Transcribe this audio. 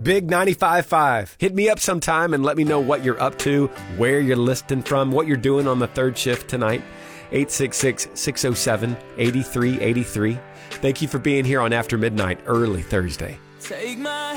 Big 95.5. Hit me up sometime and let me know what you're up to, where you're listening from, what you're doing on the third shift tonight. 866-607-8383. Thank you for being here on After Midnight, early Thursday. Take my